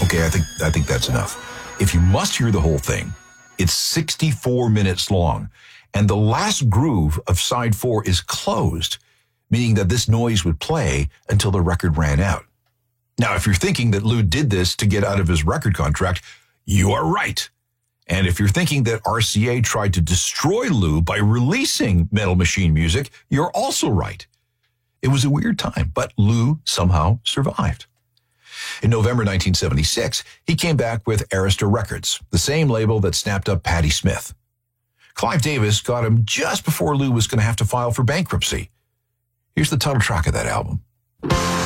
Okay, I think that's enough. If you must hear the whole thing, it's 64 minutes long, and the last groove of side 4 is closed, meaning that this noise would play until the record ran out. Now, if you're thinking that Lou did this to get out of his record contract, you are right. And if you're thinking that RCA tried to destroy Lou by releasing Metal Machine music, you're also right. It was a weird time, but Lou somehow survived. In November 1976, he came back with Arista Records, the same label that snapped up Patti Smith. Clive Davis got him just before Lou was going to have to file for bankruptcy. Here's the title track of that album.